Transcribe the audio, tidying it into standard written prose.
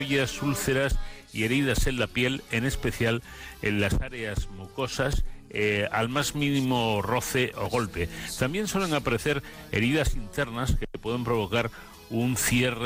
úlceras y heridas en la piel, en especial en las áreas mucosas, al más mínimo roce o golpe. También suelen aparecer heridas internas que pueden provocar un cierre